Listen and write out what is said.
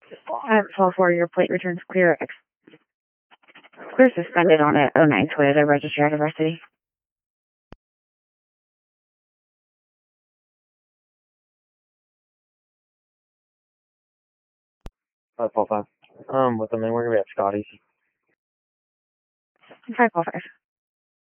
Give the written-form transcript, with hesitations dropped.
512 your plate returns clear. Clear suspended on a '09 Toyota Registry University. 545. With the main worker, we have Scotty's. 545.